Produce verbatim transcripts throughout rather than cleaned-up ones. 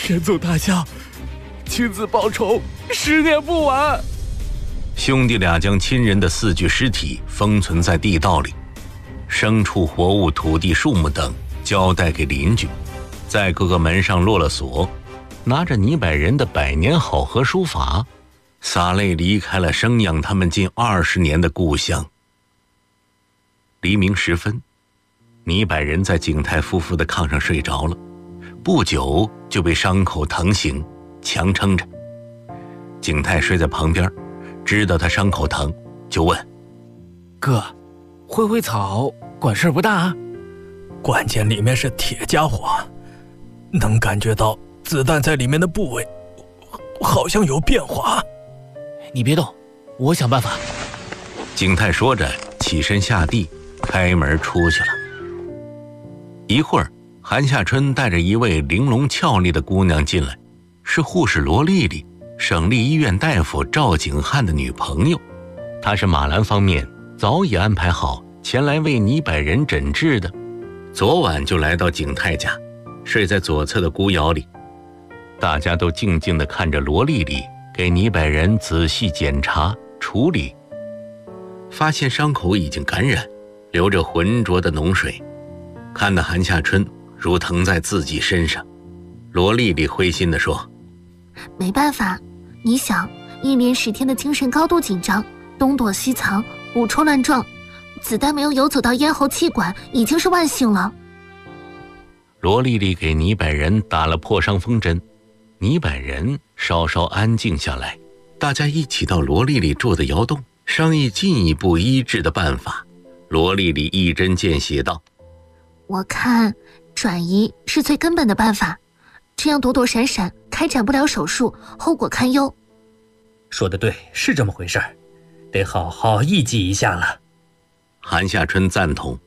天纵大将，亲自报仇，十年不晚。 兄弟俩将亲人的四具尸体封存在地道里，牲畜、活物、土地、树木等交代给邻居，在各个门上落了锁，拿着泥柏人的百年好合书法，洒泪离开了生养他们近二十年的故乡。黎明时分，泥柏人在景泰夫妇的炕上睡着了，不久就被伤口疼醒，强撑着。景泰睡在旁边，知道他伤口疼，就问： 哥，挥挥草管事不大啊？关键里面是铁家伙，能感觉到子弹在里面的部位好像有变化。你别动，我想办法。 景泰说着起身下地，开门出去了。一会儿，韩夏春带着一位玲珑俏丽的姑娘进来，是护士罗丽丽，省立医院大夫赵景汉的女朋友。她是马兰方面早已安排好前来为泥柏人诊治的，昨晚就来到景泰家，睡在左侧的孤窑里。大家都静静地看着罗丽丽给泥柏人仔细检查处理，发现伤口已经感染，流着浑浊的脓水，看得韩夏春如疼在自己身上。罗丽丽灰心地说： 没办法，你想，一连十天的精神高度紧张，东躲西藏，胡戳乱撞，子弹没有游走到咽喉气管已经是万幸了。 罗丽丽给泥柏人打了破伤风针，泥柏人稍稍安静下来，大家一起到罗丽丽住的窑洞商议进一步医治的办法。罗丽丽一针见血道： 我看转移是最根本的办法，这样躲躲闪闪，开展不了手术，后果堪忧。 说得对，是这么回事，得好好议计一下了。 韩夏春赞同。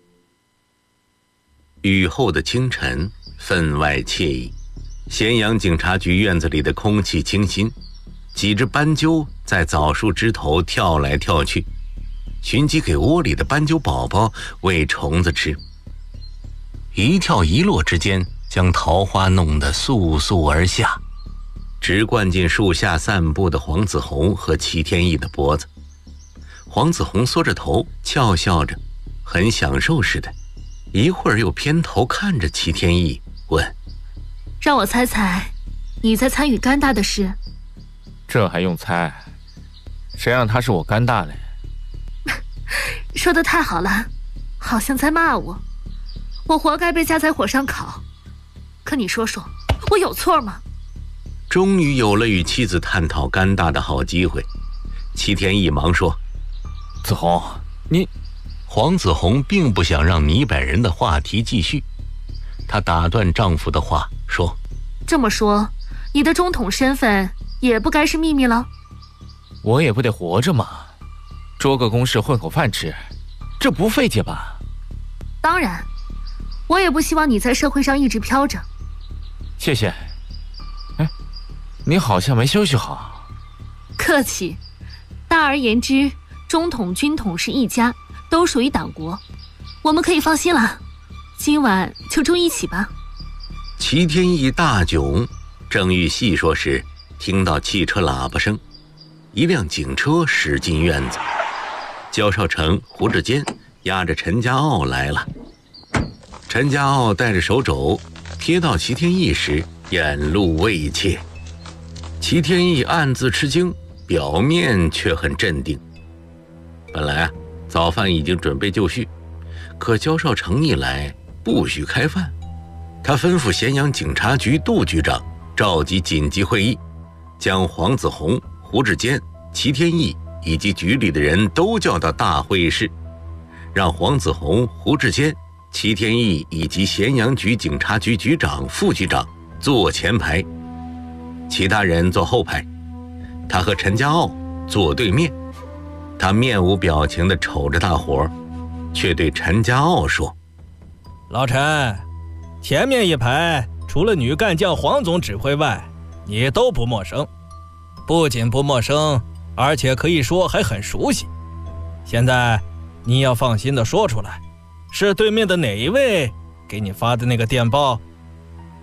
雨后的清晨，分外惬意。咸阳警察局院子里的空气清新，几只斑鸠在枣树枝头跳来跳去，寻机给窝里的斑鸠宝宝喂虫子吃。一跳一落之间，将桃花弄得簌簌而下，直灌进树下散步的黄子红和齐天意的脖子。黄子红缩着头俏笑着，很享受似的，一会儿又偏头看着齐天意问： 让我猜猜，你在参与干大的事？ 这还用猜？谁让他是我干大嘞？ 说得太好了，好像在骂我，我活该被架在火上烤。可你说说，我有错吗？ 终于有了与妻子探讨干大的好机会，齐天意忙说： 子红，你…… 黄子红并不想让泥柏人的话题继续，她打断丈夫的话说： 这么说，你的中统身份也不该是秘密了？ 我也不得活着嘛，捉个公事混口饭吃，这不费解吧？ 当然，我也不希望你在社会上一直飘着。 谢谢。哎，你好像没休息好。 客气。大而言之，中统、军统是一家，都属于党国，我们可以放心了。今晚就住一起吧。 齐天意大窘，正欲细说时，听到汽车喇叭声，一辆警车驶进院子。焦少成、胡志坚押着陈家傲来了。陈家傲带着手肘贴到齐天意时，眼露畏怯。齐天意暗自吃惊，表面却很镇定。本来啊，早饭已经准备就绪，可焦少成一来，不许开饭。他吩咐咸阳警察局杜局长召集紧急会议，将黄子红、胡志坚、齐天意以及局里的人都叫到大会议室，让黄子红、胡志坚、齐天意以及咸阳局警察局局长、副局长坐前排，其他人坐后排。他和陈家傲坐对面，他面无表情地瞅着大伙儿，却对陈家傲说： 老陈，前面一排除了女干将黄总指挥外，你都不陌生，不仅不陌生，而且可以说还很熟悉。现在你要放心地说出来，是对面的哪一位给你发的那个电报？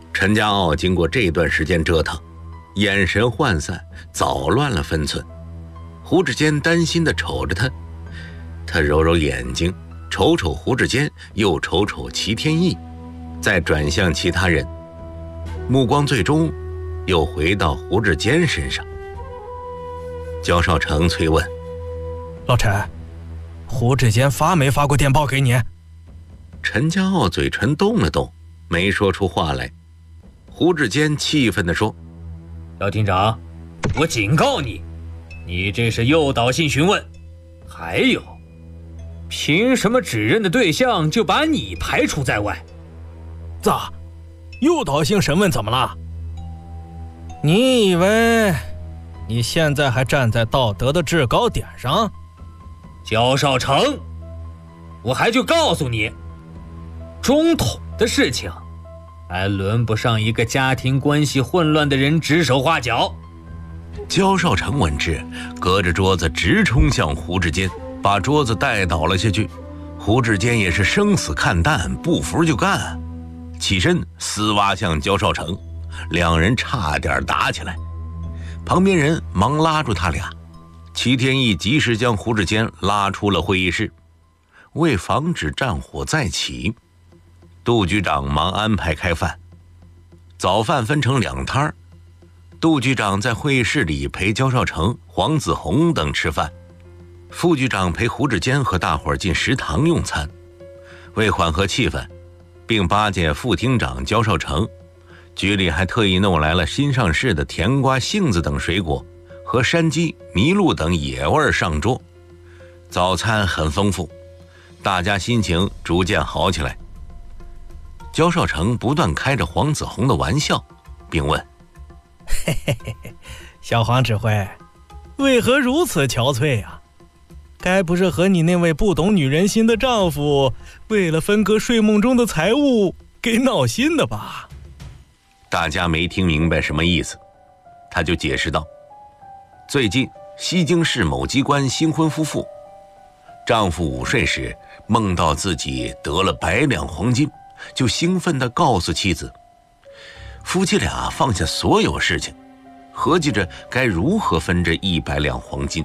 陈家傲经过这段时间折腾，眼神涣散，早乱了分寸。胡志坚担心地瞅着他，他揉揉眼睛，瞅瞅胡志坚，又瞅瞅齐天义，再转向其他人，目光最终又回到胡志坚身上。焦少成催问： 老陈，胡志坚发没发过电报给你？ 陈家傲嘴唇动了动，没说出话来。胡志坚气愤地说： 姚厅长，我警告你，你这是诱导性询问。还有，凭什么指认的对象就把你排除在外？ 咋？诱导性审问怎么了？你以为你现在还站在道德的制高点上？ 焦少成，我还就告诉你，中统的事情还轮不上一个家庭关系混乱的人指手画脚。 焦少成闻之，隔着桌子直冲向胡志坚，把桌子带倒了下去。胡志坚也是生死看淡，不服就干，起身撕挖向焦少成，两人差点打起来。旁边人忙拉住他俩，齐天义及时将胡志坚拉出了会议室。为防止战火再起，杜局长忙安排开饭。早饭分成两摊，杜局长在会议室里陪焦少成、黄子红等吃饭，副局长陪胡志坚和大伙儿进食堂用餐。为缓和气氛，并巴结副厅长焦少成，局里还特意弄来了新上市的甜瓜、杏子等水果和山鸡、麋鹿等野味上桌。早餐很丰富，大家心情逐渐好起来。焦少成不断开着黄子红的玩笑，并问： 嘿嘿嘿嘿，小黄指挥，为何如此憔悴呀、啊？该不是和你那位不懂女人心的丈夫为了分割睡梦中的财物给闹心的吧？ 大家没听明白什么意思，他就解释道：最近西京市某机关新婚夫妇，丈夫午睡时梦到自己得了百两黄金，就兴奋地告诉妻子。夫妻俩放下所有事情，合计着该如何分这一百两黄金。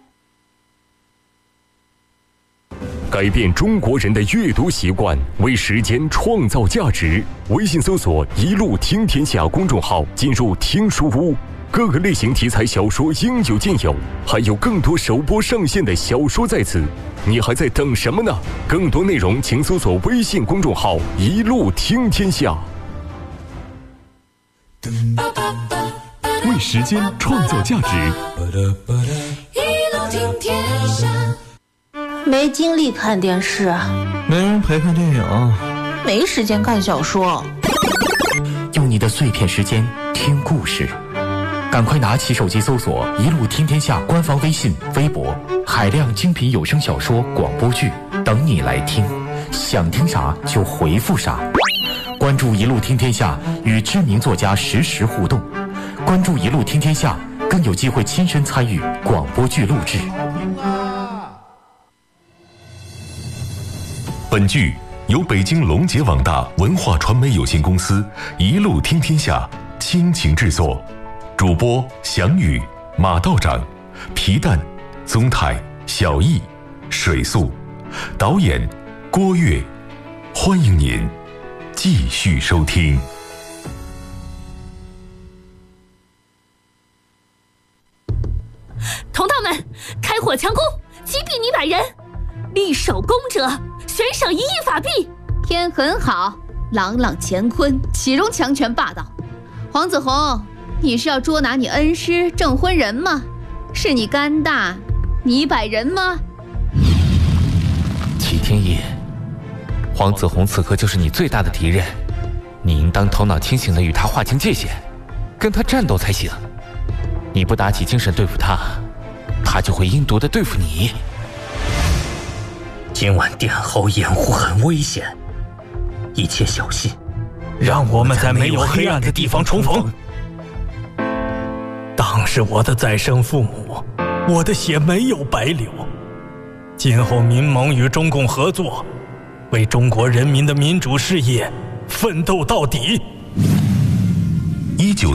改变中国人的阅读习惯，为时间创造价值。微信搜索“一路听天下”公众号，进入听书屋，各个类型题材小说应有尽有，还有更多首播上线的小说在此。你还在等什么呢？更多内容请搜索微信公众号“一路听天下”。为时间创造价值， 一路听天下。 没精力看电视， 没人陪看电影， 没时间看小说。 用你的碎片时间听故事，赶快拿起手机搜索“一路听天下”官方微信、微博，海量精品有声小说、广播剧等你来听，想听啥就回复啥。关注“一路听天下”，与知名作家实时互动。关注“一路听天下”，更有机会亲身参与广播剧录制。 本剧由北京龙杰网大文化传媒有限公司一路听天下倾情制作，主播翔宇、马道长、皮蛋、宗泰、小易、水素，导演郭跃。欢迎您继续收听。 同道们，开火强攻，击毙女百人，立首功者悬赏一亿法币。 天很好，朗朗乾坤，岂容强权霸道？黄子红，你是要捉拿你恩师证婚人吗？是你肝大，你百人吗？ 齐天意，黄子红此刻就是你最大的敌人，你应当头脑清醒地与他划清界限，跟他战斗才行。你不打起精神对付他，他就会阴毒地对付你。 今晚殿后掩护很危险，一切小心， 让我们在没有黑暗的地方重逢。当是我的再生父母，我的血没有白流。今后民盟与中共合作，为中国人民的民主事业奋斗到底。 一九